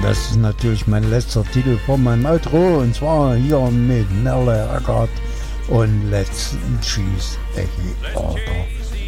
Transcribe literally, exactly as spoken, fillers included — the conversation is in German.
das ist natürlich mein letzter Titel von meinem Outro, und zwar hier mit Merle Haggard und Let's Cheese Eddie Order.